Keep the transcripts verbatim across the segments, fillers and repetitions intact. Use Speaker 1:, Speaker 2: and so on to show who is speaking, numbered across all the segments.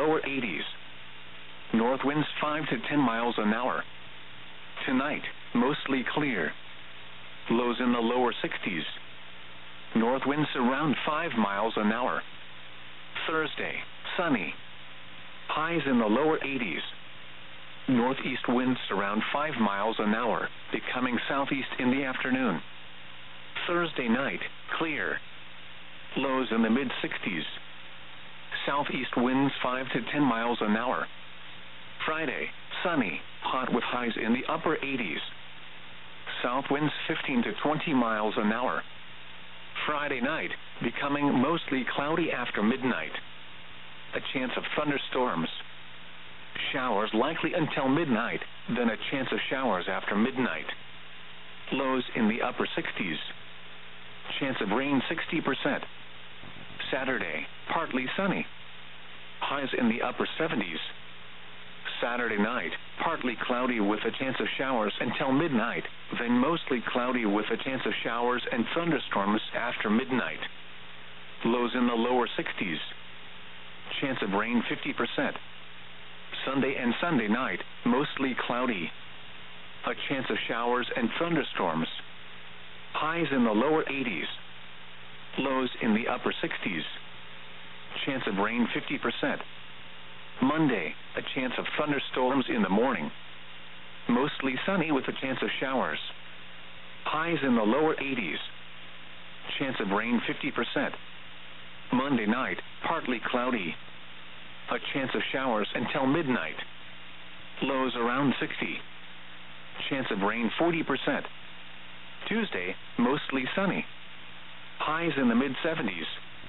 Speaker 1: lower eighties. North winds five to ten miles an hour. Tonight, mostly clear. Lows in the lower sixties. North winds around five miles an hour. Thursday, sunny. Highs in the lower eighties. Northeast winds around five miles an hour, becoming southeast in the afternoon. Thursday night, clear. Lows in the mid sixties. Southeast winds five to ten miles an hour. Friday, sunny, hot with highs in the upper eighties. South winds fifteen to twenty miles an hour. Friday night, becoming mostly cloudy after midnight. A chance of thunderstorms. Showers likely until midnight, then a chance of showers after midnight. Lows in the upper sixties. Chance of rain sixty percent. Saturday, partly sunny. Highs in the upper seventies. Saturday night, partly cloudy with a chance of showers until midnight, then mostly cloudy with a chance of showers and thunderstorms after midnight. Lows in the lower sixties. Chance of rain fifty percent. Sunday and Sunday night, mostly cloudy. A chance of showers and thunderstorms. Highs in the lower eighties. Lows in the upper sixties. Chance of rain fifty percent. Monday, a chance of thunderstorms in the morning. Mostly sunny with a chance of showers. Highs in the lower eighties. Chance of rain fifty percent. Monday night, partly cloudy. A chance of showers until midnight. Lows around sixty. Chance of rain forty percent. Tuesday, mostly sunny. Highs in the mid seventies.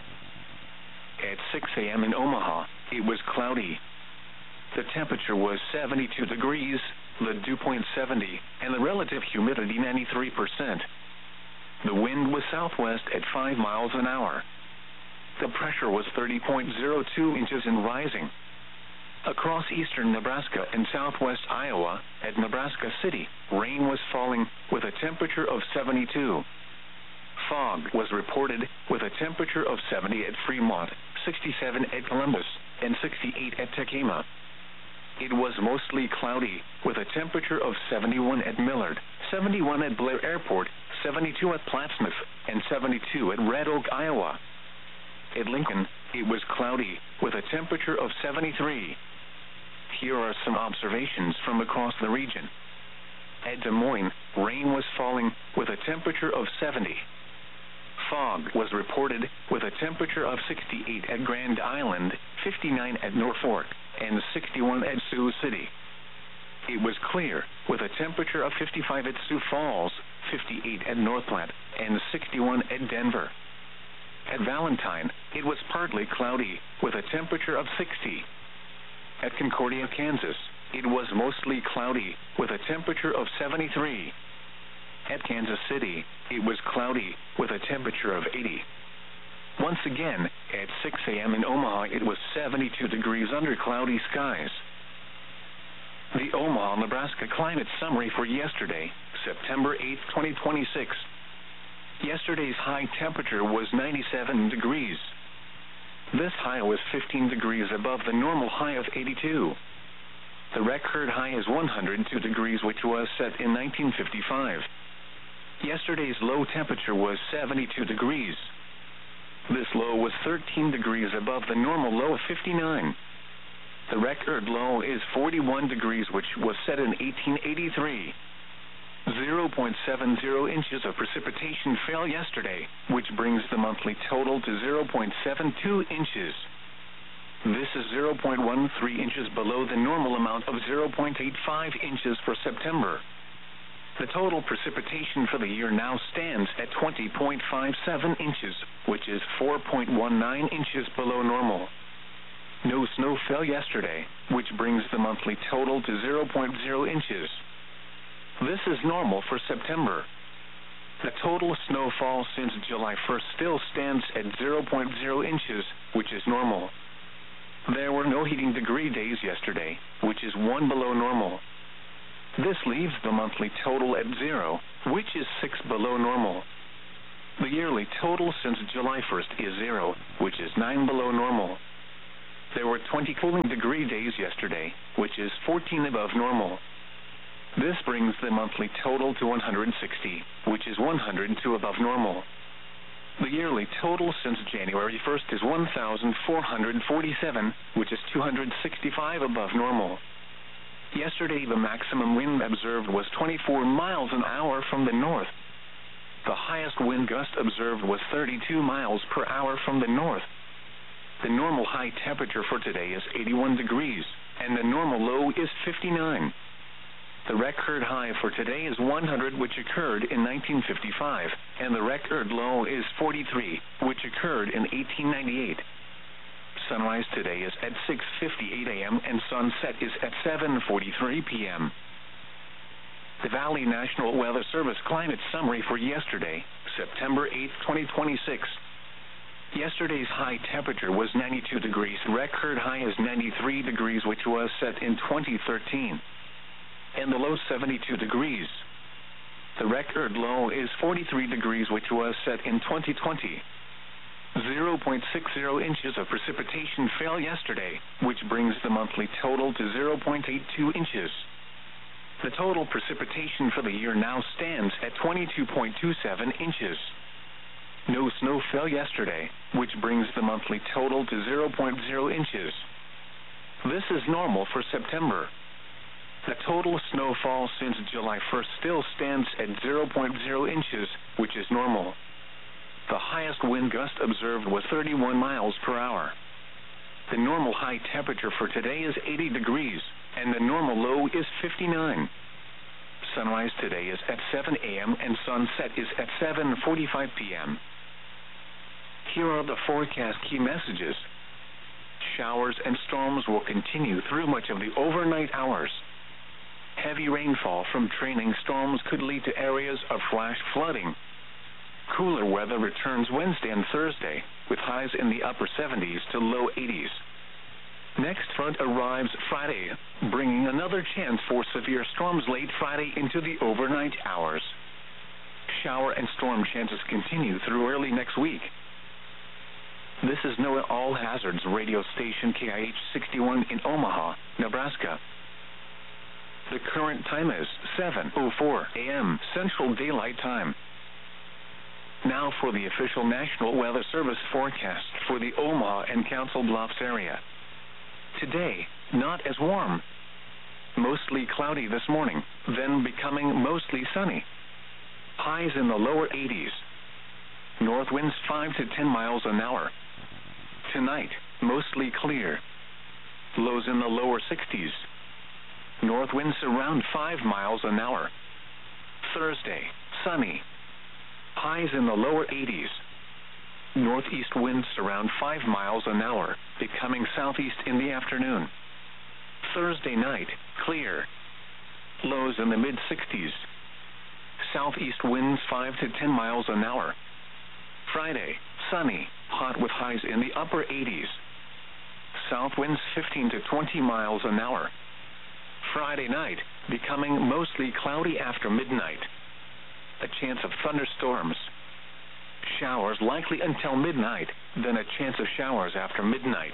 Speaker 1: At six a.m. in Omaha, it was cloudy. The temperature was seventy-two degrees, the dew point seventy, and the relative humidity ninety-three percent. The wind was southwest at five miles an hour. The pressure was thirty point zero two inches and rising. Across eastern Nebraska and southwest Iowa, at Nebraska City, rain was falling with a temperature of seventy-two. Fog was reported with a temperature of seventy at Fremont, sixty-seven at Columbus, and sixty-eight at Tacoma. It was mostly cloudy with a temperature of seventy-one at Millard, seventy-one at Blair Airport, seventy-two at Plattsmouth, and seventy-two at Red Oak, Iowa. At Lincoln, it was cloudy with a temperature of seventy-three. Here are some observations from across the region. At Des Moines, rain was falling with a temperature of seventy. Fog was reported with a temperature of sixty-eight at Grand Island, fifty-nine at Norfolk, and sixty-one at Sioux City. It was clear with a temperature of fifty-five at Sioux Falls, fifty-eight at North Platte, and sixty-one at Denver. At Valentine, it was partly cloudy with a temperature of sixty. At Concordia, Kansas, it was mostly cloudy with a temperature of seventy-three. At Kansas City, it was cloudy with a temperature of eighty. Once again, at six a.m. in Omaha, it was seventy-two degrees under cloudy skies. The Omaha, Nebraska climate summary for yesterday, September eighth, twenty twenty-six. Yesterday's high temperature was ninety-seven degrees. This high was fifteen degrees above the normal high of eighty-two. The record high is one hundred two degrees, which was set in nineteen fifty-five. Yesterday's low temperature was seventy-two degrees. This low was thirteen degrees above the normal low of fifty-nine. The record low is forty-one degrees, which was set in eighteen eighty-three. zero point seven zero inches of precipitation fell yesterday, which brings the monthly total to zero point seven two inches. This is zero point one three inches below the normal amount of zero point eight five inches for September. The total precipitation for the year now stands at twenty point five seven inches, which is four point one nine inches below normal. No snow fell yesterday, which brings the monthly total to zero point zero inches. This is normal for September. The total snowfall since July first still stands at zero point zero inches, which is normal. There were no heating degree days yesterday, which is one below normal. This leaves the monthly total at zero, which is six below normal. The yearly total since July first is zero, which is nine below normal. There were twenty cooling degree days yesterday, which is fourteen above normal. This brings the monthly total to one hundred sixty, which is one hundred two above normal. The yearly total since January first is one thousand four hundred forty-seven, which is two hundred sixty-five above normal. Yesterday, the maximum wind observed was twenty-four miles an hour from the north. The highest wind gust observed was thirty-two miles per hour from the north. The normal high temperature for today is eighty-one degrees, and the normal low is fifty-nine. The record high for today is one hundred, which occurred in nineteen fifty-five, and the record low is forty-three, which occurred in eighteen ninety-eight. Sunrise today is at six fifty-eight a m and sunset is at seven forty-three p m The Valley National Weather Service climate summary for yesterday, September eighth, twenty twenty-six. Yesterday's high temperature was ninety-two degrees. Record high is ninety-three degrees, which was set in twenty thirteen. And the low seventy-two degrees. The record low is forty-three degrees, which was set in twenty twenty. zero point six zero inches of precipitation fell yesterday, which brings the monthly total to zero point eight two inches. The total precipitation for the year now stands at twenty-two point two seven inches. No snow fell yesterday, which brings the monthly total to zero point zero inches. This is normal for September. The total snowfall since July first still stands at zero point zero inches, which is normal. The highest wind gust observed was thirty-one miles per hour. The normal high temperature for today is eighty degrees, and the normal low is fifty-nine. Sunrise today is at seven a m and sunset is at seven forty-five p m Here are the forecast key messages. Showers and storms will continue through much of the overnight hours. Heavy rainfall from trailing storms could lead to areas of flash flooding. Cooler weather returns Wednesday and Thursday, with highs in the upper seventies to low eighties. Next front arrives Friday, bringing another chance for severe storms late Friday into the overnight hours. Shower and storm chances continue through early next week. This is NOAA All Hazards radio station K I H sixty-one in Omaha, Nebraska. The current time is seven oh four a m Central Daylight Time. Now for the official National Weather Service forecast for the Omaha and Council Bluffs area. Today, not as warm. Mostly cloudy this morning, then becoming mostly sunny. Highs in the lower eighties. North winds five to ten miles an hour. Tonight, mostly clear. Lows in the lower sixties. North winds around five miles an hour. Thursday, sunny. Highs in the lower eighties. Northeast winds around five miles an hour, becoming southeast in the afternoon. Thursday night, clear. Lows in the mid sixties. Southeast winds five to ten miles an hour. Friday, sunny, hot with highs in the upper eighties. South winds fifteen to twenty miles an hour. Friday night, becoming mostly cloudy after midnight. A chance of thunderstorms. Showers likely until midnight, then a chance of showers after midnight.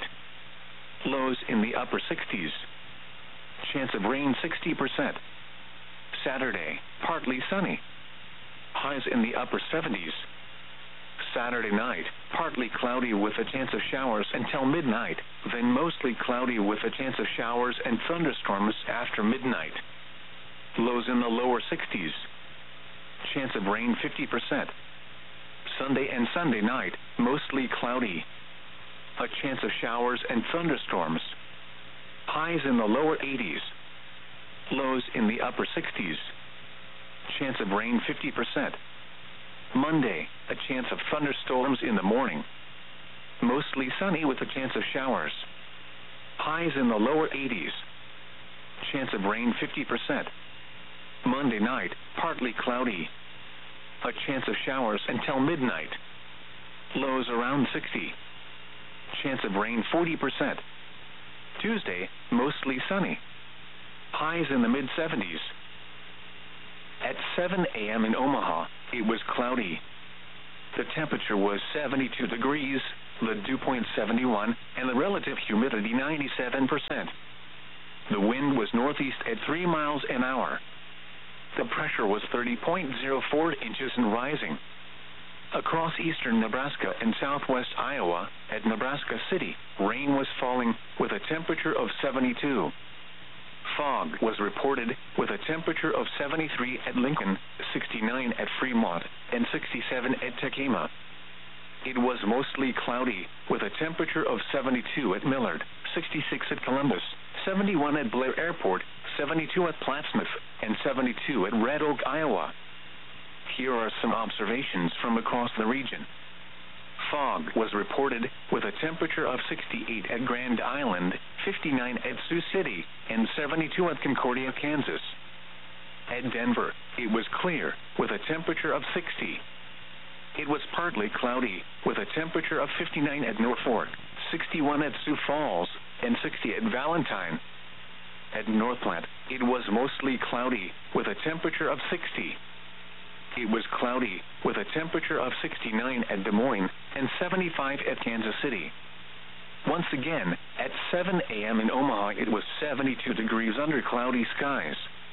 Speaker 1: Lows in the upper sixties. Chance of rain sixty percent. Saturday, partly sunny. Highs in the upper seventies. Saturday night, partly cloudy with a chance of showers until midnight, then mostly cloudy with a chance of showers and thunderstorms after midnight. Lows in the lower sixties. Chance of rain fifty percent. Sunday and Sunday night, mostly cloudy. A chance of showers and thunderstorms. Highs in the lower eighties. Lows in the upper sixties. Chance of rain fifty percent. Monday, a chance of thunderstorms in the morning. Mostly sunny with a chance of showers. Highs in the lower eighties. Chance of rain fifty percent. Monday night, partly cloudy. A chance of showers until midnight. Lows around sixty. Chance of rain forty percent. Tuesday, mostly sunny. Highs in the mid seventies. At seven a m in Omaha, it was cloudy. The temperature was seventy-two degrees, the dew point seventy-one, and the relative humidity ninety-seven percent. The wind was northeast at three miles an hour. The pressure was thirty point zero four inches and rising. Across eastern Nebraska and southwest Iowa, at Nebraska City, rain was falling, with a temperature of seventy-two. Fog was reported, with a temperature of seventy-three at Lincoln, sixty-nine at Fremont, and sixty-seven at Tekema. It was mostly cloudy, with a temperature of seventy-two at Millard, sixty-six at Columbus, seventy-one at Blair Airport, seventy-two at Plattsmouth, and seventy-two at Red Oak, Iowa. Here are some observations from across the region. Fog was reported, with a temperature of sixty-eight at Grand Island, fifty-nine at Sioux City, and seventy-two at Concordia, Kansas. At Denver, it was clear, with a temperature of sixty. It was partly cloudy, with a temperature of fifty-nine at Norfolk, sixty-one at Sioux Falls, and sixty at Valentine. At Northplant, it was mostly cloudy, with a temperature of sixty. It was cloudy, with a temperature of sixty-nine at Des Moines, and seventy-five at Kansas City. Once again, at seven a m in Omaha, it was seventy-two degrees under cloudy skies.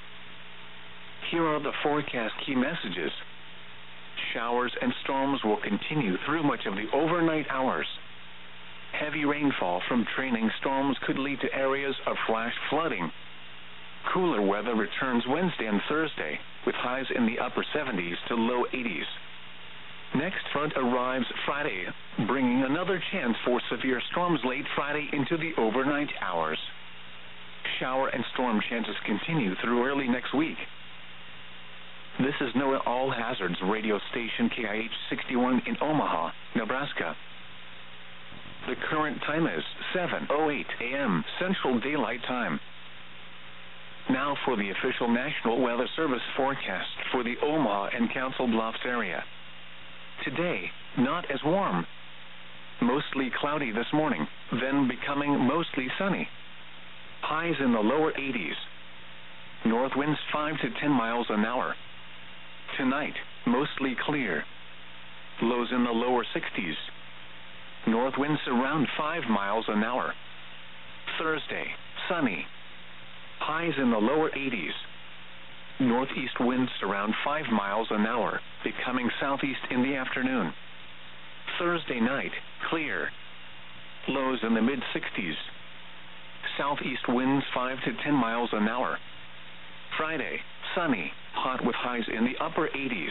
Speaker 1: Here are the forecast key messages. Showers and storms will continue through much of the overnight hours. Heavy rainfall from trailing storms could lead to areas of flash flooding. Cooler weather returns Wednesday and Thursday, with highs in the upper seventies to low eighties. Next front arrives Friday, bringing another chance for severe storms late Friday into the overnight hours. Shower and storm chances continue through early next week. This is NOAA All Hazards radio station K I H sixty-one in Omaha, Nebraska. The current time is seven oh eight a m Central Daylight Time. Now for the official National Weather Service forecast for the Omaha and Council Bluffs area. Today, not as warm. Mostly cloudy this morning, then becoming mostly sunny. Highs in the lower eighties. North winds five to ten miles an hour. Tonight, mostly clear. Lows in the lower sixties. North winds around five miles an hour. Thursday, sunny. Highs in the lower eighties. Northeast winds around five miles an hour, becoming southeast in the afternoon. Thursday night, clear. Lows in the mid sixties. Southeast winds five to ten miles an hour. Friday, sunny, hot with highs in the upper eighties.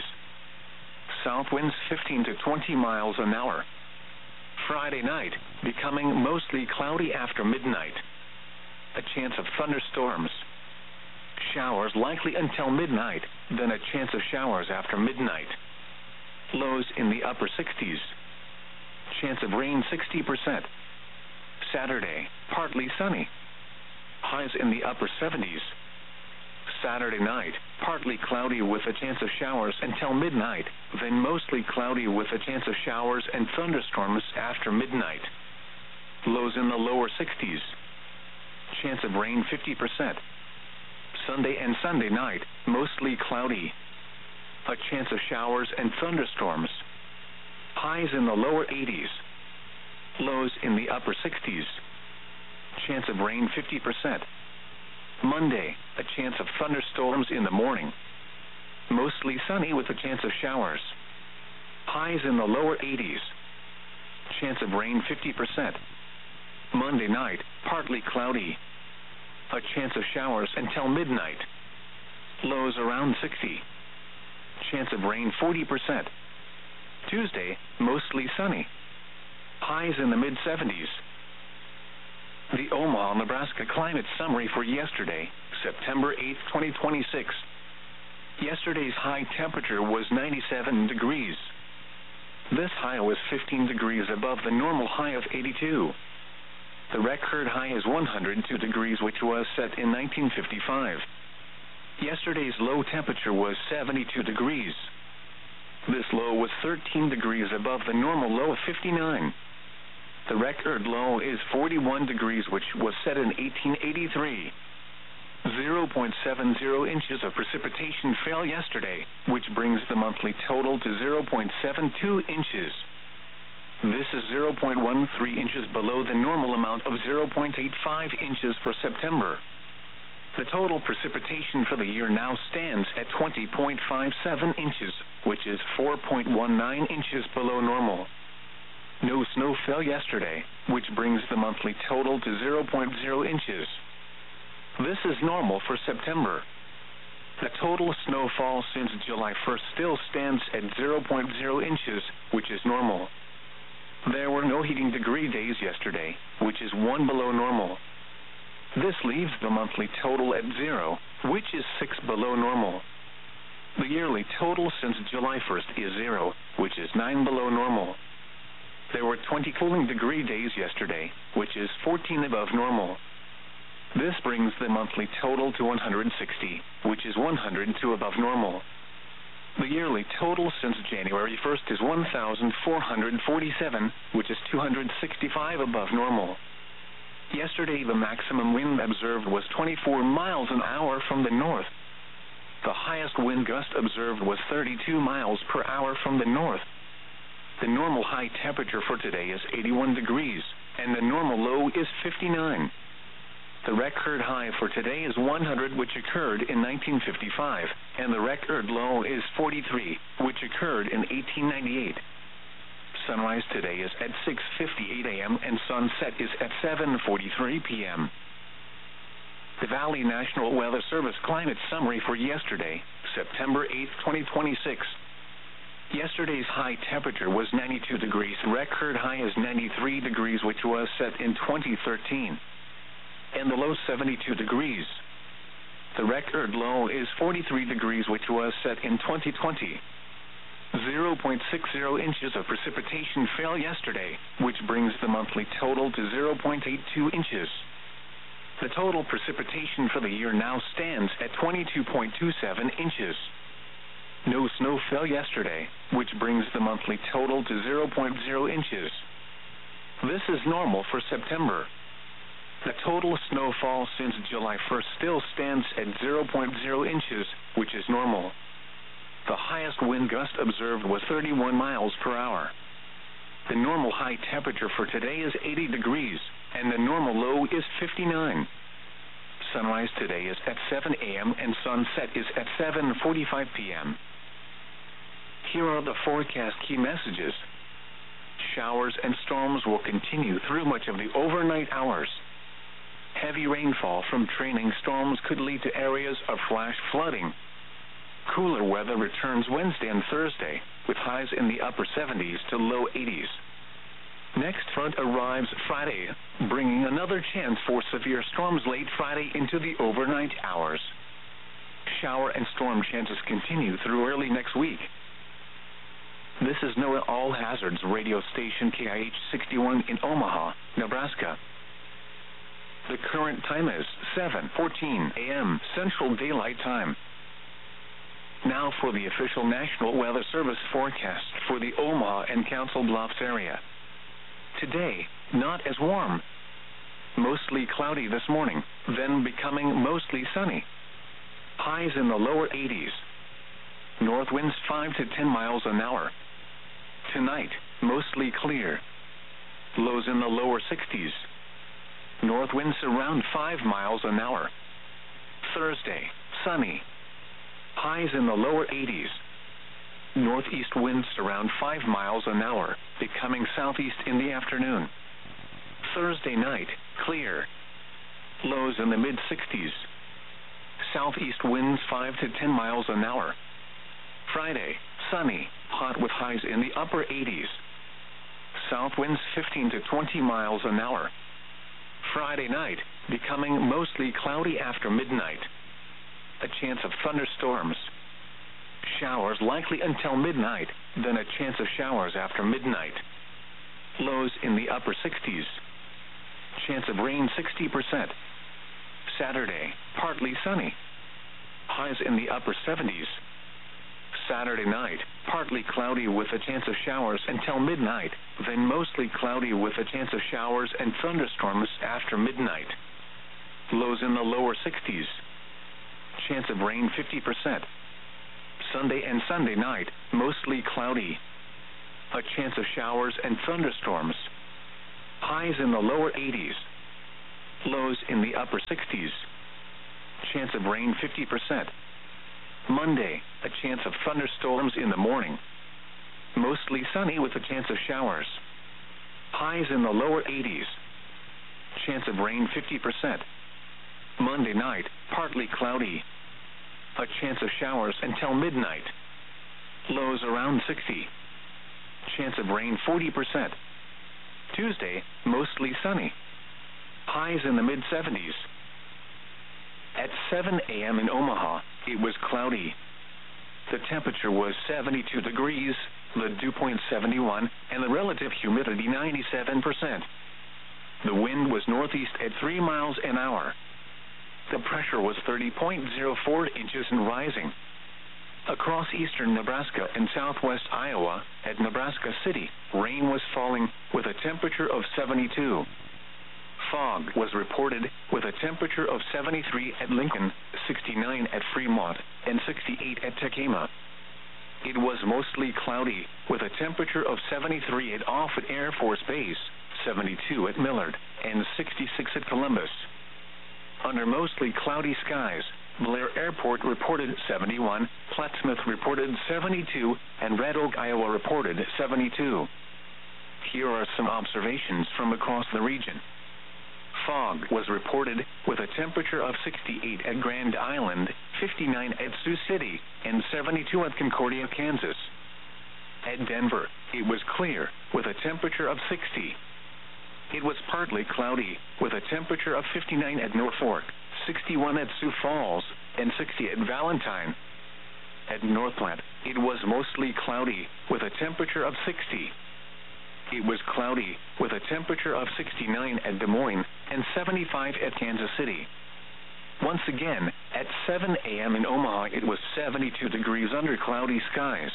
Speaker 1: South winds fifteen to twenty miles an hour. Friday night, becoming mostly cloudy after midnight. A chance of thunderstorms. Showers likely until midnight, then a chance of showers after midnight. Lows in the upper sixties. Chance of rain sixty percent. Saturday, partly sunny. Highs in the upper seventies. Saturday night, partly cloudy with a chance of showers until midnight, then mostly cloudy with a chance of showers and thunderstorms after midnight. Lows in the lower sixties. Chance of rain fifty percent. Sunday and Sunday night, mostly cloudy. A chance of showers and thunderstorms. Highs in the lower eighties. Lows in the upper sixties. Chance of rain fifty percent. Monday, a chance of thunderstorms in the morning. Mostly sunny with a chance of showers. Highs in the lower eighties. Chance of rain fifty percent. Monday night, partly cloudy. A chance of showers until midnight. Lows around sixty. Chance of rain forty percent. Tuesday, mostly sunny. Highs in the mid seventies. The Omaha, Nebraska climate summary for yesterday, September eighth, twenty twenty-six. Yesterday's high temperature was ninety-seven degrees. This high was fifteen degrees above the normal high of eighty-two. The record high is one hundred two degrees, which was set in nineteen fifty-five. Yesterday's low temperature was seventy-two degrees. This low was thirteen degrees above the normal low of fifty-nine. The record low is forty-one degrees, which was set in eighteen eighty-three. zero point seven zero inches of precipitation fell yesterday, which brings the monthly total to zero point seven two inches. This is zero point one three inches below the normal amount of zero point eight five inches for September. The total precipitation for the year now stands at twenty point five seven inches, which is four point one nine inches below normal. No snow fell yesterday, which brings the monthly total to zero point zero inches. This is normal for September. The total snowfall since July first still stands at zero point zero inches, which is normal. There were no heating degree days yesterday, which is one below normal. This leaves the monthly total at zero, which is six below normal. The yearly total since July first is zero, which is nine below normal. There were twenty cooling degree days yesterday, which is fourteen above normal. This brings the monthly total to one hundred sixty, which is one hundred two above normal. The yearly total since January first is one thousand four hundred forty-seven, which is two hundred sixty-five above normal. Yesterday, the maximum wind observed was twenty-four miles an hour from the north. The highest wind gust observed was thirty-two miles per hour from the north. The normal high temperature for today is eighty-one degrees, and the normal low is fifty-nine. The record high for today is one hundred, which occurred in nineteen fifty-five, and the record low is forty-three, which occurred in eighteen ninety-eight. Sunrise today is at six fifty-eight a m and sunset is at seven forty-three p m The Valley National Weather Service climate summary for yesterday, September eighth, twenty twenty-six. Yesterday's high temperature was ninety-two degrees. Record high is ninety-three degrees, which was set in twenty thirteen. And the low seventy-two degrees. The record low is forty-three degrees, which was set in twenty twenty. zero point six zero inches of precipitation fell yesterday, which brings the monthly total to zero point eight two inches. The total precipitation for the year now stands at twenty-two point two seven inches. No snow fell yesterday, which brings the monthly total to zero point zero inches. This is normal for September. The total snowfall since July first still stands at zero point zero inches, which is normal. The highest wind gust observed was thirty-one miles per hour. The normal high temperature for today is eighty degrees, and the normal low is fifty-nine. Sunrise today is at seven a m and sunset is at seven forty-five p m Here are the forecast key messages. Showers and storms will continue through much of the overnight hours. Heavy rainfall from trailing storms could lead to areas of flash flooding. Cooler weather returns Wednesday and Thursday, with highs in the upper seventies to low eighties. Next front arrives Friday, bringing another chance for severe storms late Friday into the overnight hours. Shower and storm chances continue through early next week. This is NOAA All Hazards radio station K I H sixty-one in Omaha, Nebraska. The current time is seven fourteen a m Central Daylight Time. Now for the official National Weather Service forecast for the Omaha and Council Bluffs area. Today, not as warm. Mostly cloudy this morning, then becoming mostly sunny. Highs in the lower eighties. North winds five to ten miles an hour. Tonight, mostly clear. Lows in the lower sixties. North winds around five miles an hour. Thursday, sunny. Highs in the lower eighties. Northeast winds around five miles an hour, becoming southeast in the afternoon. Thursday night, clear. Lows in the mid sixties. Southeast winds five to ten miles an hour. Friday, sunny, hot with highs in the upper eighties. South winds fifteen to twenty miles an hour. Friday night, becoming mostly cloudy after midnight. A chance of thunderstorms. Showers likely until midnight, then a chance of showers after midnight. Lows in the upper sixties. Chance of rain sixty percent. Saturday, partly sunny. Highs in the upper seventies. Saturday night, partly cloudy with a chance of showers until midnight, then mostly cloudy with a chance of showers and thunderstorms after midnight. Lows in the lower sixties. Chance of rain fifty percent. Sunday and Sunday night, mostly cloudy. a chance of showers and thunderstorms. Highs in the lower eighties. Lows in the upper sixties. Chance of rain fifty percent. Monday, a chance of thunderstorms in the morning. Mostly sunny with a chance of showers. Highs in the lower eighties. Chance of rain fifty percent. Monday night, partly cloudy. A chance of showers until midnight. Lows around sixty. Chance of rain forty percent. Tuesday, mostly sunny. Highs in the mid seventies. At seven a m in Omaha, it was cloudy. The temperature was seventy-two degrees, the dew point seventy-one, and the relative humidity ninety-seven percent. The wind was northeast at three miles an hour. The pressure was thirty point zero four inches and rising. Across eastern Nebraska and southwest Iowa, at Nebraska City, rain was falling with a temperature of seventy-two. Fog was reported with a temperature of seventy-three at Lincoln, sixty-nine at Fremont, and sixty-eight at Tacoma. It was mostly cloudy with a temperature of seventy-three at Offutt Air Force Base, seventy-two at Millard, and sixty-six at Columbus. Under mostly cloudy skies, Blair Airport reported seventy-one, Plattsmouth reported seventy-two, and Red Oak, Iowa reported seventy-two. Here are some observations from across the region. Fog was reported with a temperature of sixty-eight at Grand Island, fifty-nine at Sioux City, and seventy-two at Concordia, Kansas. At Denver, it was clear with a temperature of sixty. It was partly cloudy with a temperature of fifty-nine at Norfolk, sixty-one at Sioux Falls, and sixty at Valentine. At North Platte, it was mostly cloudy with a temperature of sixty. It was cloudy with a temperature of sixty-nine at Des Moines and seventy-five at Kansas City. Once again, at seven a m in Omaha, it was seventy-two degrees under cloudy skies.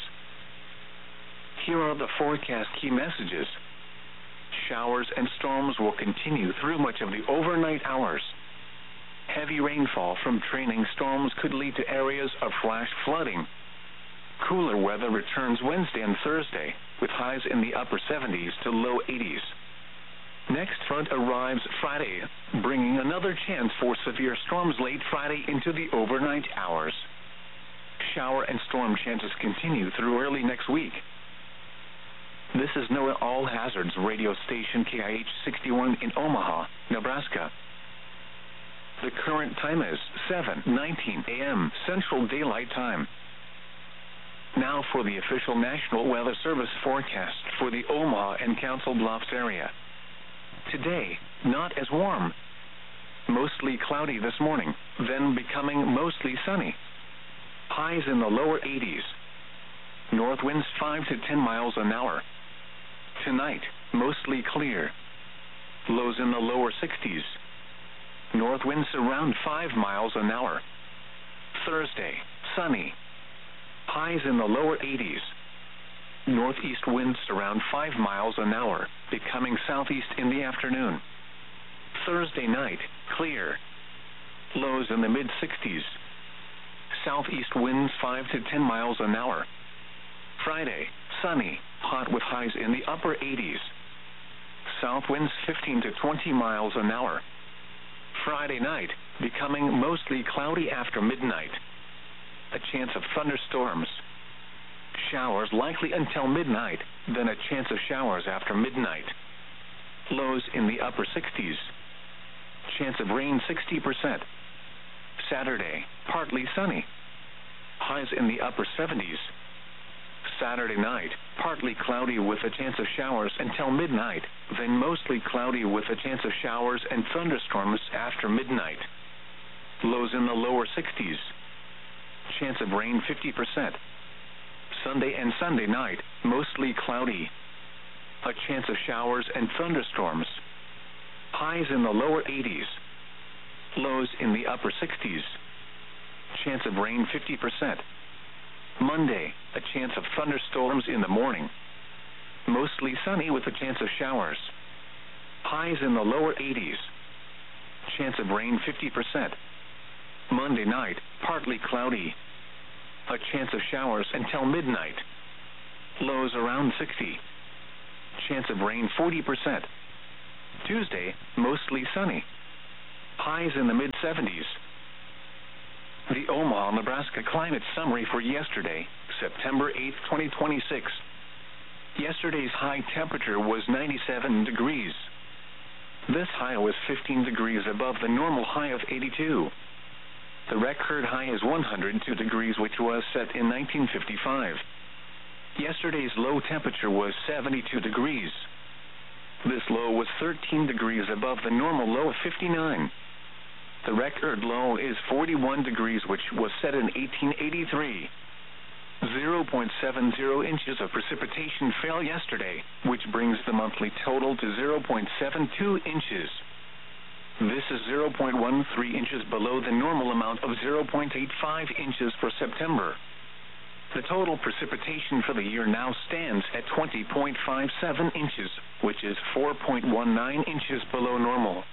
Speaker 1: Here are the forecast key messages. Showers and storms will continue through much of the overnight hours. Heavy rainfall from trailing storms could lead to areas of flash flooding. Cooler weather returns Wednesday and Thursday, with highs in the upper seventies to low eighties. Next front arrives Friday, bringing another chance for severe storms late Friday into the overnight hours. Shower and storm chances continue through early next week. This is NOAA All Hazards radio station K I H sixty-one in Omaha, Nebraska. The current time is seven nineteen a m Central Daylight Time. Now for the official National Weather Service forecast for the Omaha and Council Bluffs area. Today, not as warm. Mostly cloudy this morning, then becoming mostly sunny. Highs in the lower eighties. North winds five to ten miles an hour. Tonight, mostly clear. Lows in the lower sixties. North winds around five miles an hour. Thursday, sunny. Highs in the lower eighties. Northeast winds around five miles an hour, becoming southeast in the afternoon. Thursday night, clear. Lows in the mid sixties. Southeast winds five to ten miles an hour. Friday, sunny, hot with highs in the upper eighties. South winds fifteen to twenty miles an hour. Friday night, becoming mostly cloudy after midnight. A chance of thunderstorms. Showers likely until midnight, then a chance of showers after midnight. Lows in the upper sixties. Chance of rain sixty percent. Saturday, partly sunny. Highs in the upper seventies. Saturday night, partly cloudy with a chance of showers until midnight, then mostly cloudy with a chance of showers and thunderstorms after midnight. Lows in the lower sixties. Chance of rain fifty percent. Sunday and Sunday night, mostly cloudy. A chance of showers and thunderstorms. Highs in the lower eighties. Lows in the upper sixties. Chance of rain fifty percent. Monday, a chance of thunderstorms in the morning. Mostly sunny with a chance of showers. Highs in the lower eighties. Chance of rain fifty percent. Monday night, partly cloudy. A chance of showers until midnight. Lows around sixty. Chance of rain forty percent. Tuesday, mostly sunny. Highs in the mid seventies. The Omaha, Nebraska climate summary for yesterday, September eighth, twenty twenty-six. Yesterday's high temperature was ninety-seven degrees. This high was fifteen degrees above the normal high of eighty-two. The record high is one hundred two degrees, which was set in nineteen fifty-five. Yesterday's low temperature was seventy-two degrees. This low was thirteen degrees above the normal low of fifty-nine. The record low is forty-one degrees, which was set in eighteen eighty-three. zero point seven zero inches of precipitation fell yesterday, which brings the monthly total to zero point seven two inches. This is zero point one three inches below the normal amount of zero point eight five inches for September. The total precipitation for the year now stands at twenty point five seven inches, which is four point one nine inches below normal.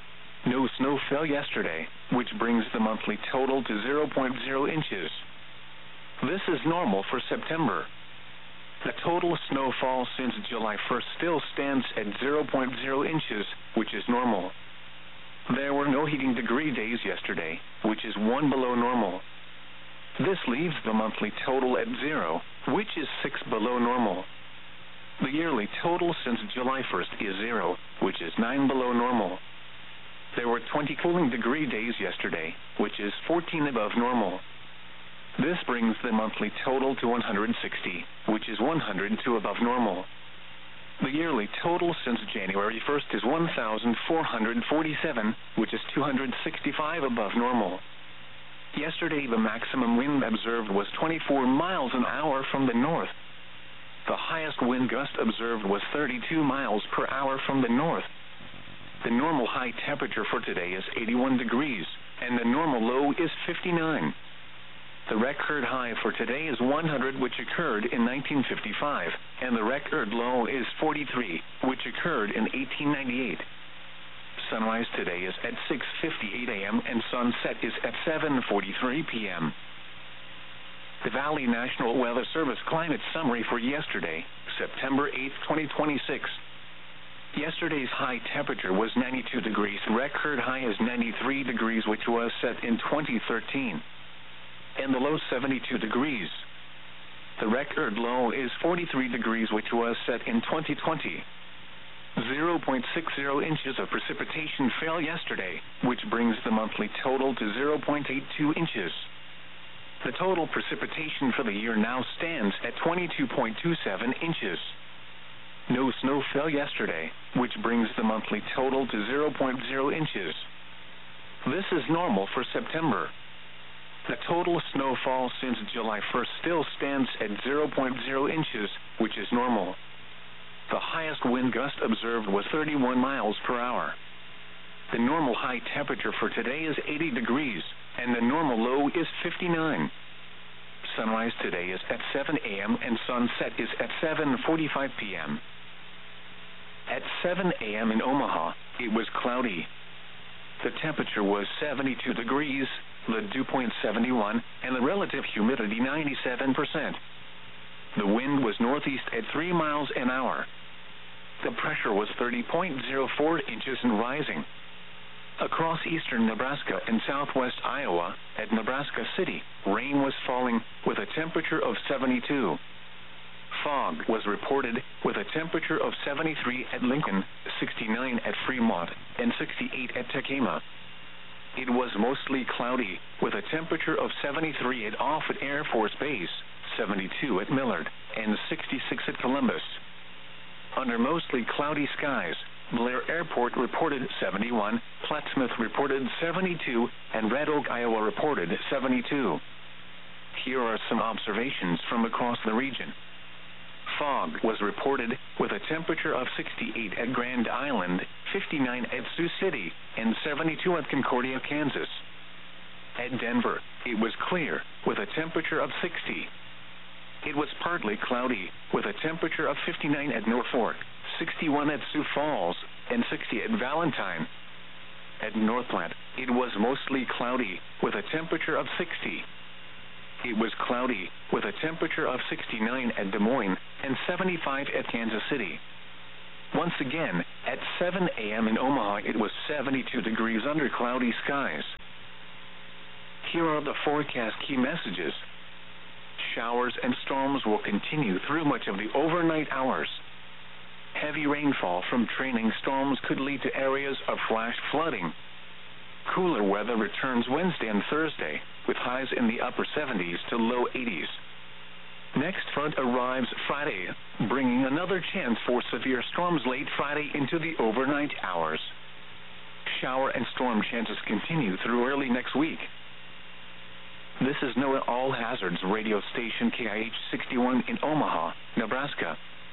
Speaker 1: No snow fell yesterday, which brings the monthly total to zero point zero inches. This is normal for September. The total snowfall since July first still stands at zero point zero inches, which is normal. There were no heating degree days yesterday, which is one below normal. This leaves the monthly total at zero, which is six below normal. The yearly total since July first is zero, which is nine below normal. There were twenty cooling degree days yesterday, which is fourteen above normal. This brings the monthly total to one hundred sixty, which is one hundred two above normal. The yearly total since January first is one thousand four hundred forty-seven, which is two hundred sixty-five above normal. Yesterday, the maximum wind observed was twenty-four miles an hour from the north. The highest wind gust observed was thirty-two miles per hour from the north. The normal high temperature for today is eighty-one degrees, and the normal low is fifty-nine. The record high for today is one hundred, which occurred in nineteen fifty-five, and the record low is forty-three, which occurred in eighteen ninety-eight. Sunrise today is at six fifty-eight a m and sunset is at seven forty-three p m The Valley National Weather Service climate summary for yesterday, September eighth, twenty twenty-six. Yesterday's high temperature was ninety-two degrees. Record high is ninety-three degrees, which was set in twenty thirteen. And the low seventy-two degrees. The record low is forty-three degrees, which was set in twenty twenty. zero point six zero inches of precipitation fell yesterday, which brings the monthly total to zero point eight two inches. The total precipitation for the year now stands at twenty-two point two seven inches. No snow fell yesterday, which brings the monthly total to zero point zero inches. This is normal for September. The total snowfall since July first still stands at zero point zero inches, which is normal. The highest wind gust observed was thirty-one miles per hour. The normal high temperature for today is eighty degrees, and the normal low is fifty-nine. Sunrise today is at seven a m and sunset is at seven forty-five p m At seven a m in Omaha, it was cloudy. The temperature was seventy-two degrees, the dew point seventy-one, and the relative humidity ninety-seven percent. The wind was northeast at three miles an hour. The pressure was thirty point zero four inches and rising. Across eastern Nebraska and southwest Iowa, at Nebraska City, rain was falling with a temperature of seventy-two. Fog was reported with a temperature of seventy-three at Lincoln, sixty-nine at Fremont, and sixty-eight at Tacoma. It was mostly cloudy with a temperature of seventy-three at Offutt Air Force Base, seventy-two at Millard, and sixty-six at Columbus. Under mostly cloudy skies, Blair Airport reported seventy-one, Plattsmouth reported seventy-two, and Red Oak, Iowa reported seventy-two. Here are some observations from across the region. Fog was reported with a temperature of sixty-eight at Grand Island, fifty-nine at Sioux City, and seventy-two at Concordia, Kansas. At Denver, it was clear with a temperature of sixty. It was partly cloudy with a temperature of fifty-nine at Norfolk, sixty-one at Sioux Falls, and sixty at Valentine. At Northplant, it was mostly cloudy with a temperature of sixty. It was cloudy with a temperature of sixty-nine at Des Moines, and seventy-five at Kansas City. Once again, at seven a m in Omaha, it was seventy-two degrees under cloudy skies. Here are the forecast key messages. Showers and storms will continue through much of the overnight hours. Heavy rainfall from trailing storms could lead to areas of flash flooding. Cooler weather returns Wednesday and Thursday, with highs in the upper seventies to low eighties. Next front arrives Friday, bringing another chance for severe storms late Friday into the overnight hours. Shower and storm chances continue through early next week. This is NOAA All Hazards radio station K I H sixty-one in Omaha, Nebraska.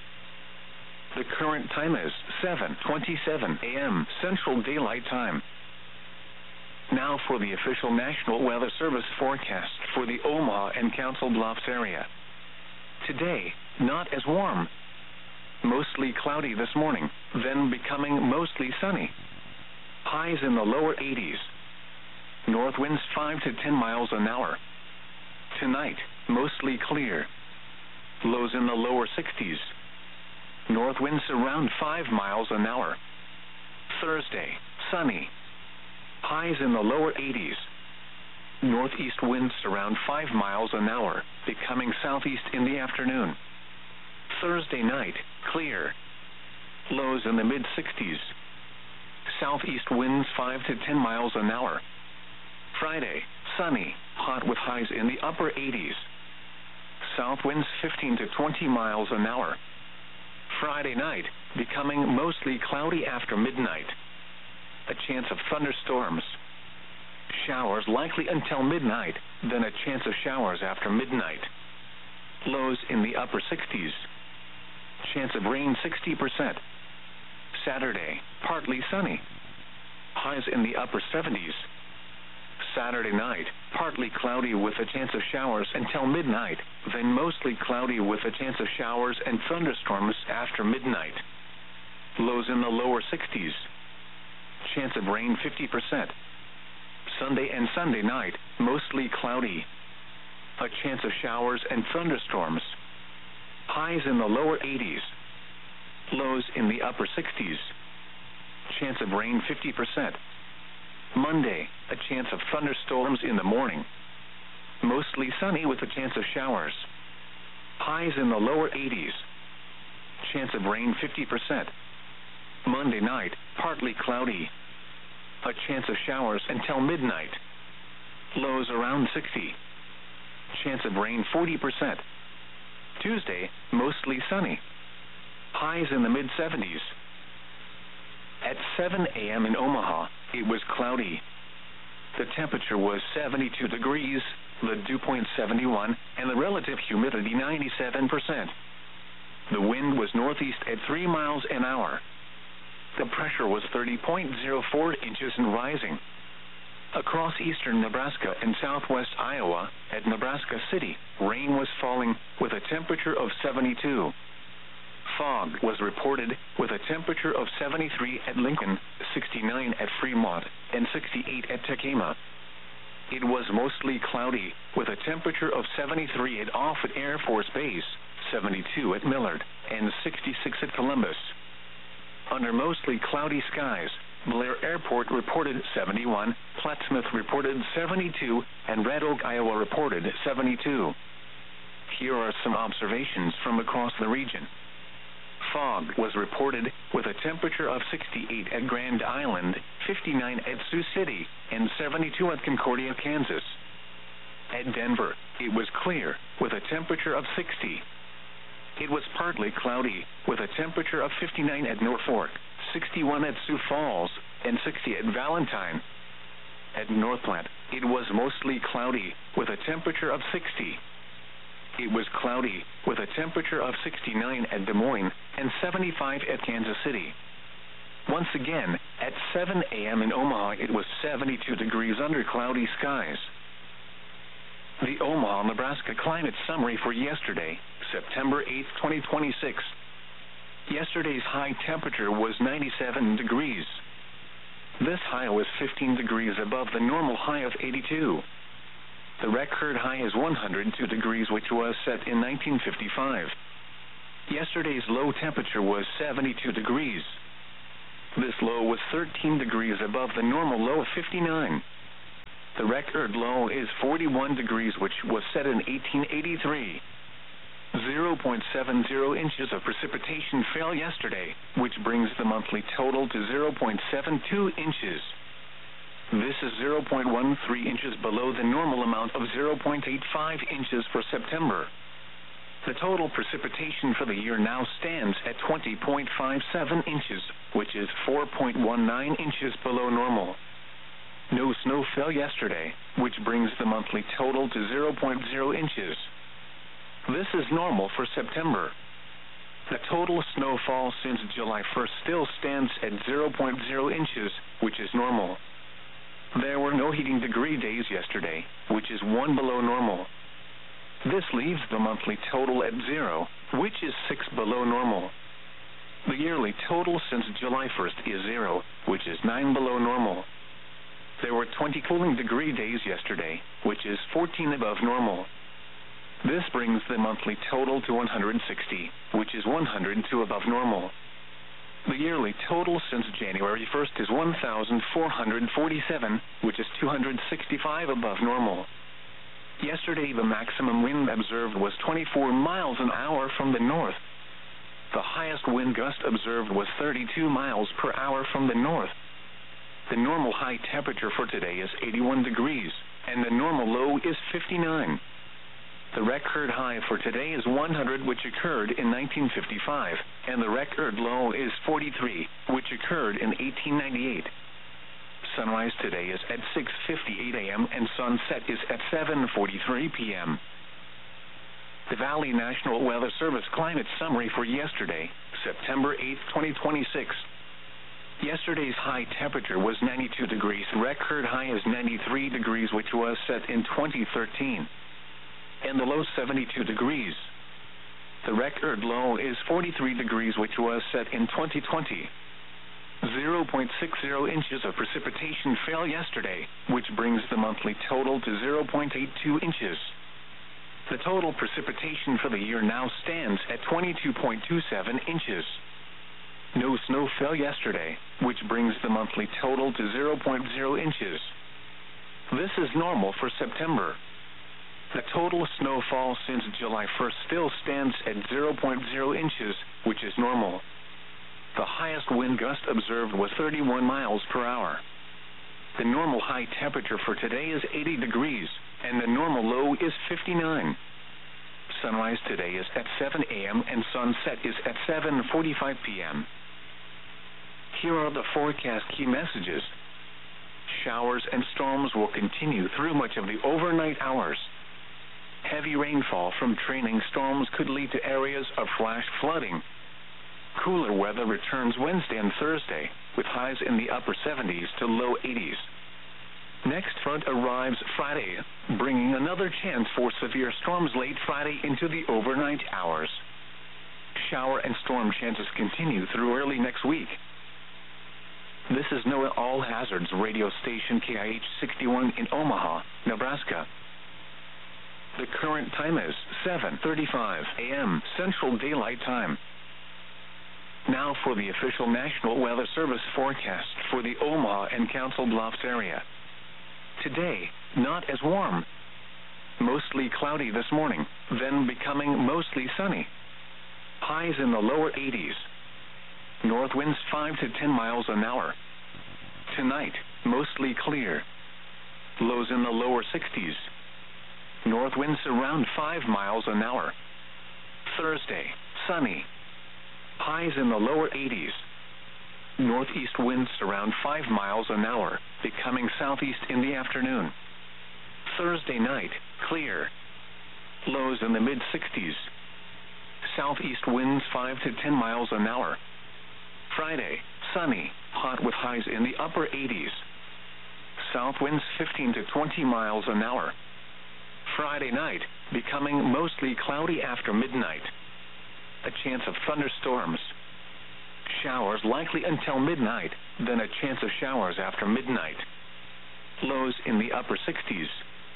Speaker 1: The current time is seven twenty-seven a m Central Daylight Time. Now for the official National Weather Service forecast for the Omaha and Council Bluffs area. Today, not as warm. Mostly cloudy this morning, then becoming mostly sunny. Highs in the lower eighties. North winds five to ten miles an hour. Tonight, mostly clear. Lows in the lower sixties. North winds around five miles an hour. Thursday, sunny. Highs in the lower eighties. Northeast winds around five miles an hour, becoming southeast in the afternoon. Thursday night, clear. Lows in the mid sixties. Southeast winds five to ten miles an hour. Friday, sunny, hot with highs in the upper eighties. South winds fifteen to twenty miles an hour. Friday night, becoming mostly cloudy after midnight. A chance of thunderstorms. Showers likely until midnight, then a chance of showers after midnight. Lows in the upper sixties. Chance of rain sixty percent. Saturday, partly sunny. Highs in the upper seventies. Saturday night, partly cloudy with a chance of showers until midnight, then mostly cloudy with a chance of showers and thunderstorms after midnight. Lows in the lower sixties. Chance of rain fifty percent. Sunday and Sunday night, mostly cloudy. A chance of showers and thunderstorms. Highs in the lower eighties. Lows in the upper sixties. Chance of rain fifty percent. Monday, a chance of thunderstorms in the morning. Mostly sunny with a chance of showers. Highs in the lower eighties. Chance of rain fifty percent. Monday night, partly cloudy. A chance of showers until midnight. Lows around sixty. Chance of rain forty percent. Tuesday, mostly sunny. Highs in the mid seventies. At seven a m in Omaha, it was cloudy. The temperature was seventy-two degrees, the dew point seventy-one, and the relative humidity ninety-seven percent. The wind was northeast at three miles an hour. The pressure was thirty point zero four inches and rising. Across eastern Nebraska and southwest Iowa, at Nebraska City, rain was falling with a temperature of seventy-two. Fog was reported with a temperature of seventy-three at Lincoln, sixty-nine at Fremont, and sixty-eight at Tekema. It was mostly cloudy with a temperature of seventy-three at Offutt Air Force Base, seventy-two at Millard, and sixty-six at Columbus. Under mostly cloudy skies, Blair Airport reported seventy-one, Plattsmouth reported seventy-two, and Red Oak, Iowa reported seventy-two. Here are some observations from across the region. Fog was reported with a temperature of sixty-eight at Grand Island, fifty-nine at Sioux City, and seventy-two at Concordia, Kansas. At Denver, it was clear with a temperature of sixty. It was partly cloudy with a temperature of fifty-nine at Norfolk, sixty-one at Sioux Falls, and sixty at Valentine. At North Platte, it was mostly cloudy with a temperature of sixty. It was cloudy with a temperature of sixty-nine at Des Moines and seventy-five at Kansas City. Once again, at seven a m in Omaha, it was seventy-two degrees under cloudy skies. The Omaha, Nebraska climate summary for yesterday, September eighth, twenty twenty-six. Yesterday's high temperature was ninety-seven degrees. This high was fifteen degrees above the normal high of eighty-two. The record high is one hundred two degrees, which was set in nineteen fifty-five. Yesterday's low temperature was seventy-two degrees. This low was thirteen degrees above the normal low of fifty-nine. The record low is forty-one degrees, which was set in eighteen eighty-three. zero point seven zero inches of precipitation fell yesterday, which brings the monthly total to zero point seven two inches. This is zero point one three inches below the normal amount of zero point eight five inches for September. The total precipitation for the year now stands at twenty point five seven inches, which is four point one nine inches below normal. No snow fell yesterday, which brings the monthly total to zero point zero inches. This is normal for September. The total snowfall since July first still stands at zero point zero inches, which is normal. There were no heating degree days yesterday, which is one below normal. This leaves the monthly total at zero, which is six below normal. The yearly total since July first is zero, which is nine below normal. There were twenty cooling degree days yesterday, which is fourteen above normal. This brings the monthly total to one hundred sixty, which is one hundred two above normal. The yearly total since January first is one thousand four hundred forty-seven, which is two hundred sixty-five above normal. Yesterday, the maximum wind observed was twenty-four miles an hour from the north. The highest wind gust observed was thirty-two miles per hour from the north. The normal high temperature for today is eighty-one degrees, and the normal low is fifty-nine. The record high for today is one hundred, which occurred in nineteen fifty-five, and the record low is forty-three, which occurred in eighteen ninety-eight. Sunrise today is at six fifty-eight a m and sunset is at seven forty-three p m The Valley National Weather Service climate summary for yesterday, September eighth, twenty twenty-six. Yesterday's high temperature was ninety-two degrees. Record high is ninety-three degrees, which was set in twenty thirteen. And the low seventy-two degrees. The record low is forty-three degrees, which was set in twenty twenty. zero point six zero inches of precipitation fell yesterday, which brings the monthly total to zero point eight two inches. The total precipitation for the year now stands at twenty-two point two seven inches. No snow fell yesterday, which brings the monthly total to zero point zero inches. This is normal for September. The total snowfall since July first still stands at zero point zero inches, which is normal. The highest wind gust observed was thirty-one miles per hour. The normal high temperature for today is eighty degrees, and the normal low is fifty-nine. Sunrise today is at seven a m and sunset is at seven forty-five p m Here are the forecast key messages. Showers and storms will continue through much of the overnight hours. Heavy rainfall from trailing storms could lead to areas of flash flooding. Cooler weather returns Wednesday and Thursday, with highs in the upper seventies to low eighties. Next front arrives Friday, bringing another chance for severe storms late Friday into the overnight hours. Shower and storm chances continue through early next week. This is NOAA All Hazards radio station K I H sixty-one in Omaha, Nebraska. The current time is seven thirty-five a m Central Daylight Time. Now for the official National Weather Service forecast for the Omaha and Council Bluffs area. Today, not as warm. Mostly cloudy this morning, then becoming mostly sunny. Highs in the lower eighties. North winds five to ten miles an hour. Tonight, mostly clear. Lows in the lower sixties. North winds around five miles an hour. Thursday, sunny. Highs in the lower eighties. Northeast winds around five miles an hour, becoming southeast in the afternoon. Thursday night, clear. Lows in the mid sixties. Southeast winds five to ten miles an hour. Friday, sunny, hot with highs in the upper eighties. South winds fifteen to twenty miles an hour. Friday night, becoming mostly cloudy after midnight. A chance of thunderstorms. Showers likely until midnight, then a chance of showers after midnight. Lows in the upper sixties.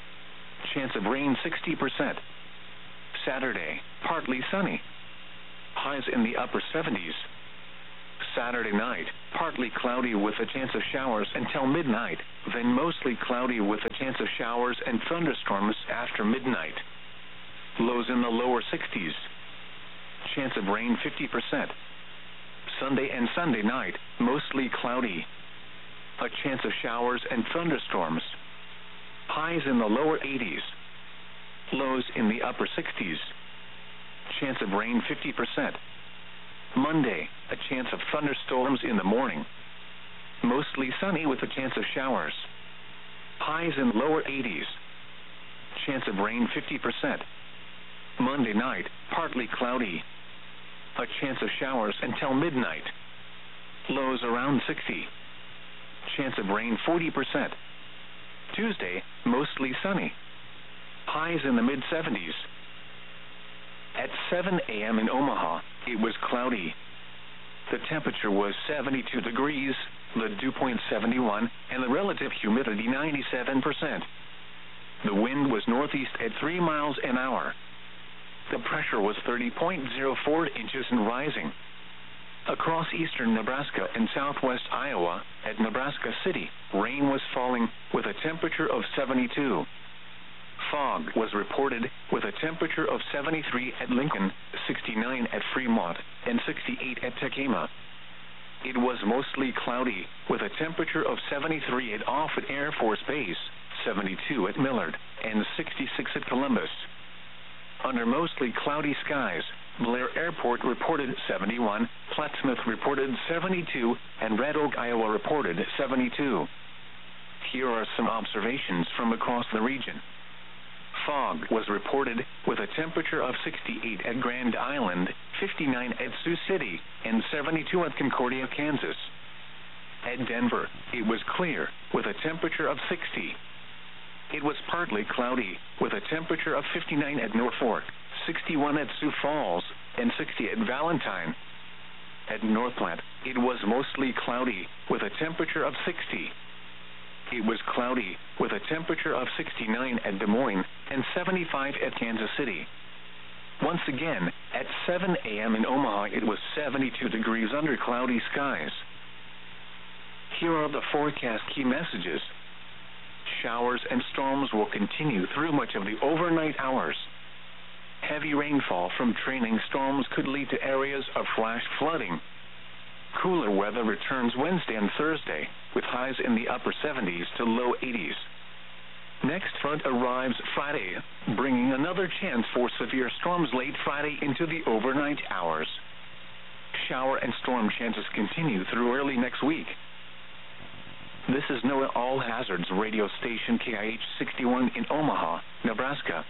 Speaker 1: Chance of rain sixty percent. Saturday, partly sunny. highs in the upper seventies. Saturday night, partly cloudy with a chance of showers until midnight, then mostly cloudy with a chance of showers and thunderstorms after midnight. Lows in the lower sixties. Chance of rain fifty percent. Sunday and Sunday night, mostly cloudy. A chance of showers and thunderstorms. Highs in the lower eighties. Lows in the upper sixties. Chance of rain fifty percent. Monday, a chance of thunderstorms in the morning. Mostly sunny with a chance of showers. Highs in lower eighties. Chance of rain fifty percent. Monday night, partly cloudy. A chance of showers until midnight. Lows around sixty. Chance of rain forty percent. Tuesday, mostly sunny. Highs in the mid seventies. At seven a m in Omaha, it was cloudy. The temperature was seventy-two degrees, the dew point seventy-one, and the relative humidity ninety-seven percent. The wind was northeast at three miles an hour. The pressure was thirty point zero four inches and rising. Across eastern Nebraska and southwest Iowa, at Nebraska City, rain was falling with a temperature of seventy-two. Fog was reported with a temperature of seventy-three at Lincoln, sixty-nine at Fremont, and sixty-eight at Tekema. It was mostly cloudy with a temperature of seventy-three at Offutt Air Force Base, seventy-two at Millard, and sixty-six at Columbus. Under mostly cloudy skies, Blair Airport reported seventy-one, Plattsmouth reported seventy-two, and Red Oak, Iowa reported seventy-two. Here are some observations from across the region. Fog was reported with a temperature of sixty-eight at Grand Island, fifty-nine at Sioux City, and seventy-two at Concordia, Kansas. At Denver, it was clear with a temperature of sixty. It was partly cloudy with a temperature of fifty-nine at Norfolk, sixty-one at Sioux Falls, and sixty at Valentine. At North Platte, it was mostly cloudy with a temperature of sixty. It was cloudy with a temperature of sixty-nine at Des Moines and seventy-five at Kansas City. Once again, at seven a m in Omaha, it was seventy-two degrees under cloudy skies. Here are the forecast key messages. Showers and storms will continue through much of the overnight hours. Heavy rainfall from trailing storms could lead to areas of flash flooding. Cooler weather returns Wednesday and Thursday, with highs in the upper seventies to low eighties. Next front arrives Friday, bringing another chance for severe storms late Friday into the overnight hours. Shower and storm chances continue through early next week. This is NOAA All Hazards radio station K I H sixty-one in Omaha, Nebraska.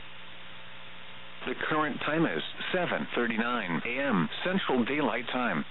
Speaker 1: The current time is seven thirty-nine a m Central Daylight Time.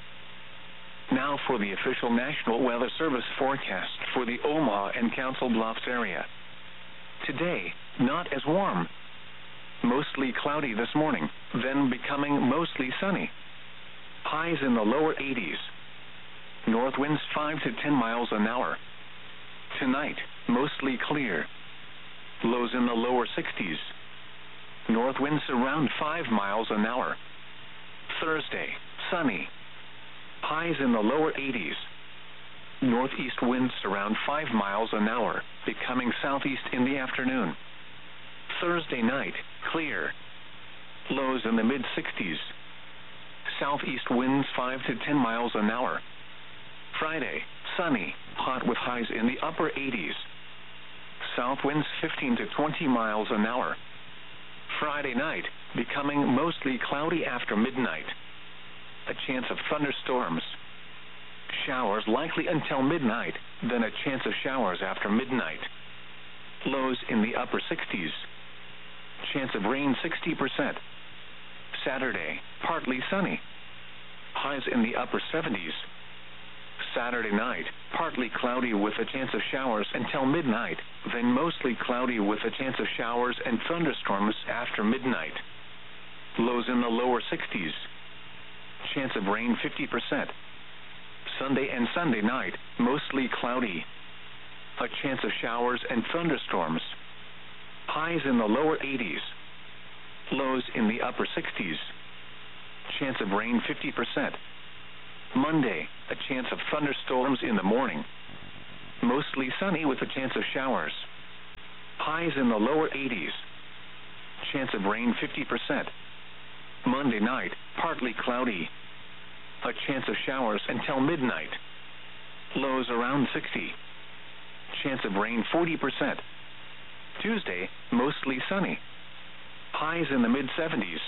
Speaker 1: Now for the official National Weather Service forecast for the Omaha and Council Bluffs area. Today, not as warm. Mostly cloudy this morning, then becoming mostly sunny. Highs in the lower eighties. North winds five to ten miles an hour. Tonight, mostly clear. Lows in the lower sixties. North winds around five miles an hour. Thursday, sunny. Highs in the lower eighties. Northeast winds around five miles an hour, becoming southeast in the afternoon. Thursday night, clear. Lows in the mid sixties. Southeast winds five to ten miles an hour. Friday, sunny, hot with highs in the upper eighties. South winds fifteen to twenty miles an hour. Friday night, becoming mostly cloudy after midnight. A chance of thunderstorms. Showers likely until midnight, then a chance of showers after midnight. Lows in the upper sixties. Chance of rain sixty percent. Saturday, partly sunny. Highs in the upper seventies. Saturday night, partly cloudy with a chance of showers until midnight, then mostly cloudy with a chance of showers and thunderstorms after midnight. Lows in the lower sixties. Chance of rain fifty percent. Sunday and Sunday night, mostly cloudy. A chance of showers and thunderstorms. Highs in the lower eighties. Lows in the upper sixties. chance of rain fifty percent. Monday, a chance of thunderstorms in the morning. Mostly sunny with a chance of showers. Highs in the lower eighties. Chance of rain fifty percent. Monday night, partly cloudy. A chance of showers until midnight. Lows around sixty. Chance of rain forty percent. Tuesday, mostly sunny. Highs in the mid seventies.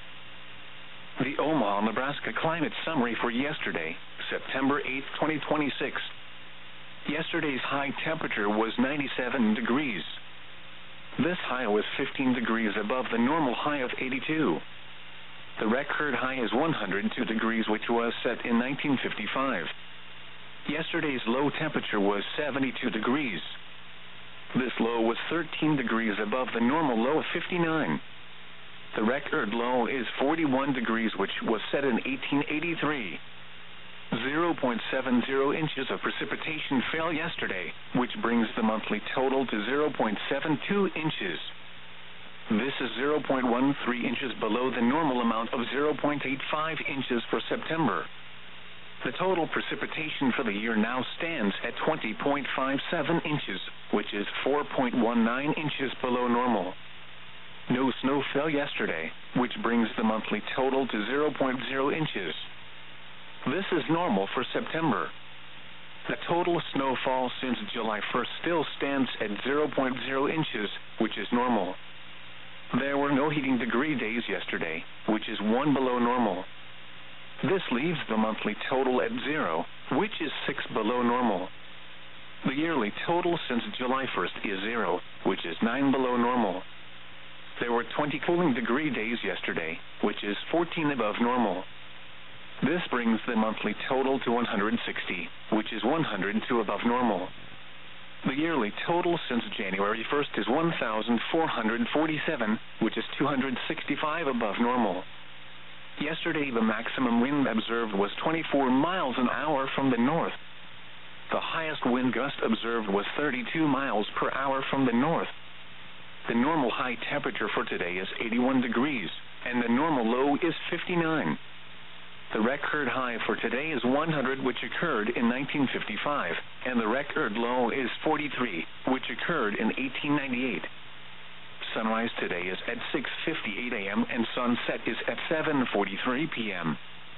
Speaker 1: The Omaha, Nebraska climate summary for yesterday, September eighth, twenty twenty-six. Yesterday's high temperature was ninety-seven degrees. This high was fifteen degrees above the normal high of eighty-two. The record high is one hundred two degrees, which was set in nineteen fifty-five. Yesterday's low temperature was seventy-two degrees. This low was thirteen degrees above the normal low of fifty-nine. The record low is forty-one degrees, which was set in eighteen eighty-three. zero point seven zero inches of precipitation fell yesterday, which brings the monthly total to zero point seven two inches. This is zero point one three inches below the normal amount of zero point eight five inches for September. The total precipitation for the year now stands at twenty point five seven inches, which is four point one nine inches below normal. No snow fell yesterday, which brings the monthly total to zero point zero inches. This is normal for September. The total snowfall since July first still stands at zero point zero inches, which is normal. There were no heating degree days yesterday, which is one below normal. This leaves the monthly total at zero, which is six below normal. The yearly total since July first is zero, which is nine below normal. There were twenty cooling degree days yesterday, which is fourteen above normal. This brings the monthly total to one hundred sixty, which is one hundred two above normal. The yearly total since January first is one thousand four hundred forty-seven, which is two hundred sixty-five above normal. Yesterday, the maximum wind observed was twenty-four miles an hour from the north. The highest wind gust observed was thirty-two miles per hour from the north. The normal high temperature for today is eighty-one degrees, and the normal low is fifty-nine. The record high for today is one hundred, which occurred in nineteen fifty-five, and the record low is forty-three, which occurred in eighteen ninety-eight. Sunrise today is at six fifty-eight a m and sunset is at seven forty-three p m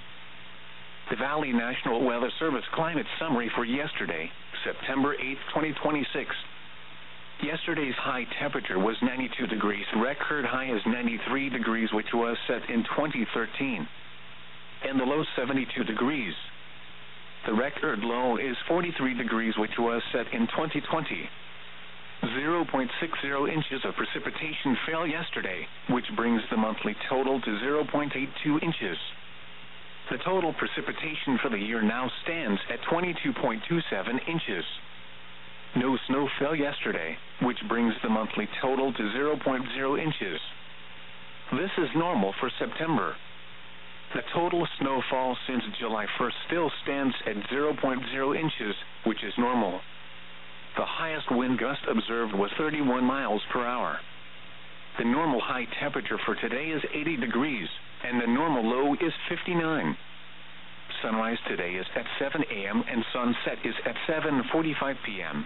Speaker 1: The Valley National Weather Service climate summary for yesterday, September eighth, twenty twenty-six. Yesterday's high temperature was ninety-two degrees. Record high is ninety-three degrees, which was set in twenty thirteen. And the low seventy-two degrees. The record low is forty-three degrees, which was set in twenty twenty. zero point six zero inches of precipitation fell yesterday, which brings the monthly total to zero point eight two inches. The total precipitation for the year now stands at twenty-two point two seven inches. No snow fell yesterday, which brings the monthly total to zero point zero inches. This is normal for September. The total snowfall since July first still stands at zero point zero inches, which is normal. The highest wind gust observed was thirty-one miles per hour. The normal high temperature for today is eighty degrees, and the normal low is fifty-nine. Sunrise today is at seven a m and sunset is at seven forty-five p m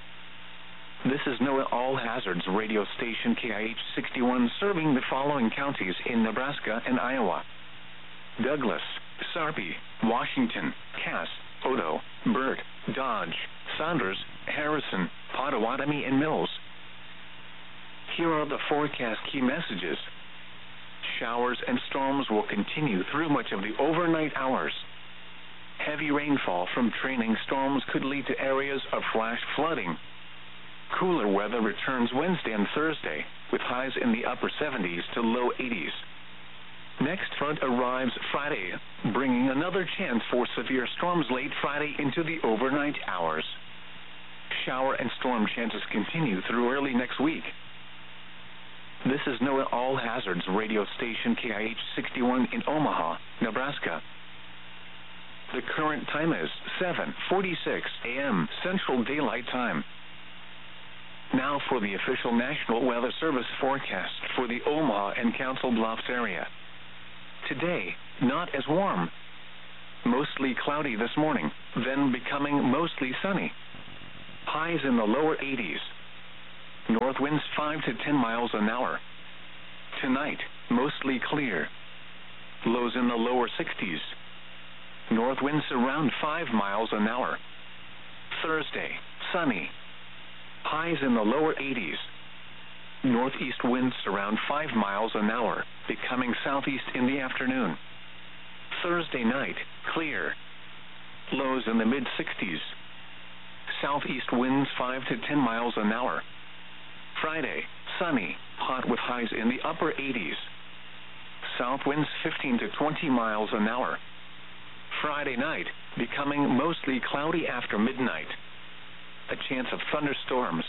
Speaker 1: This is NOAA All Hazards radio station K I H sixty-one, serving the following counties in Nebraska and Iowa: Douglas, Sarpy, Washington, Cass, Odo, Burt, Dodge, Saunders, Harrison, Pottawatomie, and Mills. Here are the forecast key messages. Showers and storms will continue through much of the overnight hours. Heavy rainfall from trailing storms could lead to areas of flash flooding. Cooler weather returns Wednesday and Thursday, with highs in the upper seventies to low eighties. Next front arrives Friday, bringing another chance for severe storms late Friday into the overnight hours. Shower and storm chances continue through early next week. This is NOAA All Hazards radio station K I H sixty-one in Omaha, Nebraska. The current time is seven forty-six a m Central Daylight Time. Now for the official National Weather Service forecast for the Omaha and Council Bluffs area. Today, not as warm. Mostly cloudy this morning, then becoming mostly sunny. Highs in the lower eighties. North winds five to ten miles an hour. Tonight, mostly clear. Lows in the lower sixties. North winds around five miles an hour. Thursday, sunny. Highs in the lower eighties. Northeast winds around five miles an hour, becoming southeast in the afternoon. Thursday night, clear. Lows in the mid-sixties. Southeast winds five to ten miles an hour. Friday, sunny, hot with highs in the upper eighties. South winds fifteen to twenty miles an hour. Friday night, becoming mostly cloudy after midnight. A chance of thunderstorms.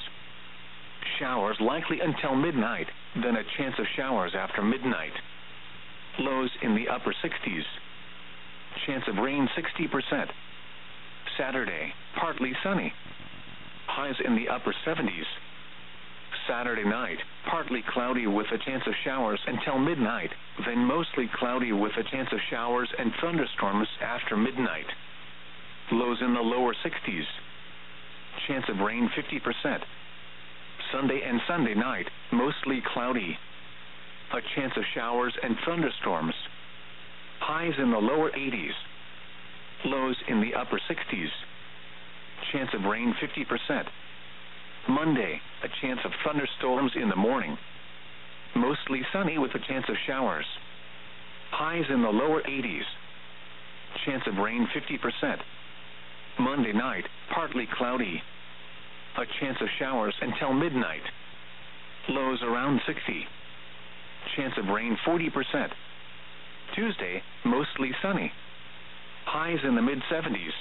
Speaker 1: Showers likely until midnight, then a chance of showers after midnight. Lows in the upper sixties. Chance of rain sixty percent. Saturday, partly sunny. Highs in the upper seventies. Saturday night, partly cloudy with a chance of showers until midnight, then mostly cloudy with a chance of showers and thunderstorms after midnight. Lows in the lower sixties. Chance of rain fifty percent. Sunday and Sunday night, mostly cloudy. A chance of showers and thunderstorms. Highs in the lower eighties. Lows in the upper sixties. Chance of rain fifty percent. Monday, a chance of thunderstorms in the morning. Mostly sunny with a chance of showers. Highs in the lower eighties. Chance of rain fifty percent. Monday night, partly cloudy. A chance of showers until midnight. Lows around sixty. Chance of rain forty percent. Tuesday, mostly sunny. Highs in the mid-seventies.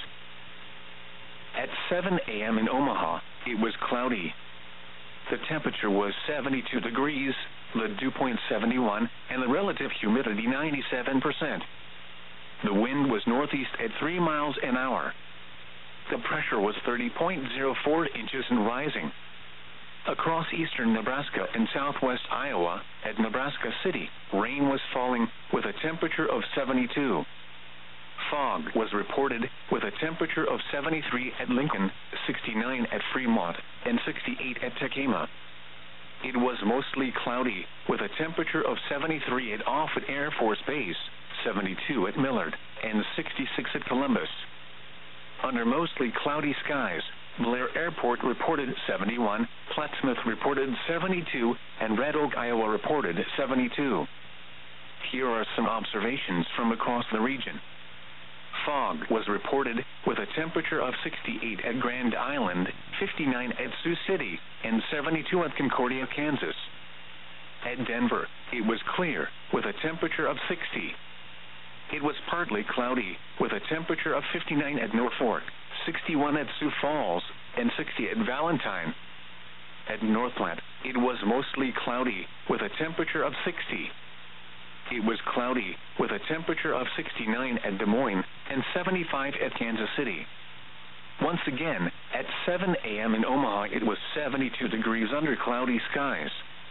Speaker 1: At seven a m in Omaha, it was cloudy. The temperature was seventy-two degrees, the dew point seventy-one, and the relative humidity ninety-seven percent. The wind was northeast at three miles an hour. The pressure was thirty point zero four inches and rising. Across eastern Nebraska and southwest Iowa, at Nebraska City, rain was falling with a temperature of seventy-two. Fog was reported with a temperature of seventy-three at Lincoln, sixty-nine at Fremont, and sixty-eight at Tacoma. It was mostly cloudy with a temperature of seventy-three at Offutt Air Force Base, seventy-two at Millard, and sixty-six at Columbus. Under mostly cloudy skies, Blair Airport reported seventy-one, Plattsmouth reported seventy-two, and Red Oak, Iowa reported seventy-two. Here are some observations from across the region. Fog was reported with a temperature of sixty-eight at Grand Island, fifty-nine at Sioux City, and seventy-two at Concordia, Kansas. At Denver, it was clear with a temperature of sixty. It was partly cloudy with a temperature of fifty-nine at Norfolk, sixty-one at Sioux Falls, and sixty at Valentine. At Northland, it was mostly cloudy with a temperature of sixty. It was cloudy with a temperature of sixty-nine at Des Moines and seventy-five at Kansas City. Once again, at seven a m in Omaha, it was seventy-two degrees under cloudy skies.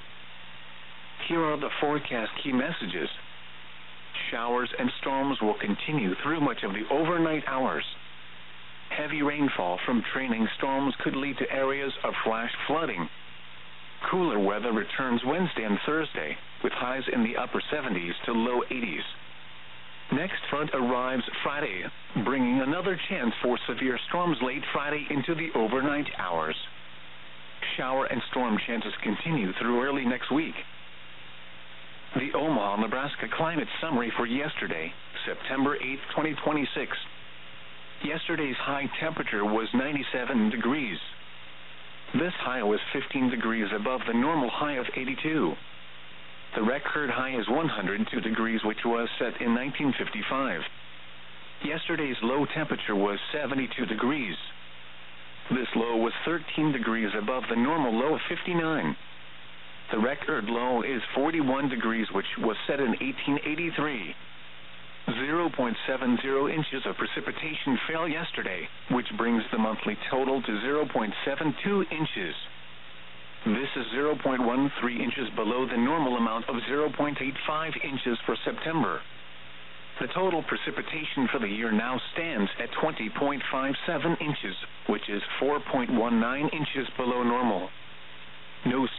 Speaker 1: Here are the forecast key messages. Showers and storms will continue through much of the overnight hours. Heavy rainfall from trailing storms could lead to areas of flash flooding. Cooler weather returns Wednesday and Thursday, with highs in the upper seventies to low eighties. Next front arrives Friday, bringing another chance for severe storms late Friday into the overnight hours. Shower and storm chances continue through early next week. The Omaha, Nebraska climate summary for yesterday, September eighth, twenty twenty-six. Yesterday's high temperature was ninety-seven degrees. This high was fifteen degrees above the normal high of eighty-two. The record high is one hundred two degrees, which was set in nineteen fifty-five. Yesterday's low temperature was seventy-two degrees. This low was thirteen degrees above the normal low of fifty-nine. The record low is forty-one degrees, which was set in eighteen eighty-three. zero point seven zero inches of precipitation fell yesterday, which brings the monthly total to zero point seven two inches. This is zero point one three inches below the normal amount of zero point eight five inches for September. The total precipitation for the year now stands at twenty point five seven inches, which is four point one nine inches below normal. No